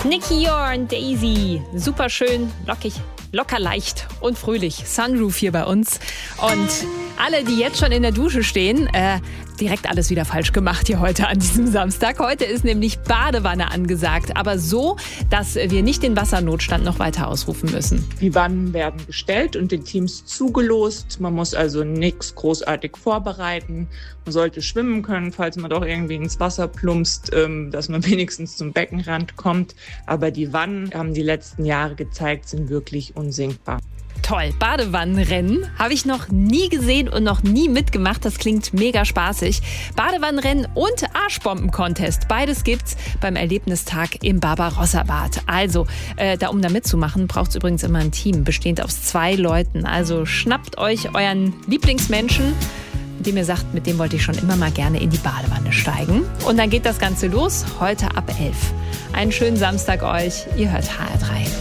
Nicky und Daisy. Super schön, lockig, locker leicht und fröhlich. Sunroof hier bei uns. Und alle, die jetzt schon in der Dusche stehen, direkt alles wieder falsch gemacht hier heute an diesem Samstag. Heute ist nämlich Badewanne angesagt, aber so, dass wir nicht den Wassernotstand noch weiter ausrufen müssen. Die Wannen werden gestellt und den Teams zugelost. Man muss also nichts großartig vorbereiten. Man sollte schwimmen können, falls man doch irgendwie ins Wasser plumpst, dass man wenigstens zum Beckenrand kommt. Aber die Wannen, haben die letzten Jahre gezeigt, sind wirklich unsinkbar. Toll, Badewannenrennen habe ich noch nie gesehen und noch nie mitgemacht. Das klingt mega spaßig. Badewannenrennen und Arschbomben-Contest. Beides gibt's beim Erlebnistag im Barbarossa-Bad. Also, um da mitzumachen, braucht es übrigens immer ein Team, bestehend aus 2 Leuten. Also schnappt euch euren Lieblingsmenschen, mit dem ihr sagt, mit dem wollte ich schon immer mal gerne in die Badewanne steigen. Und dann geht das Ganze los, heute ab 11. Einen schönen Samstag euch. Ihr hört HR3.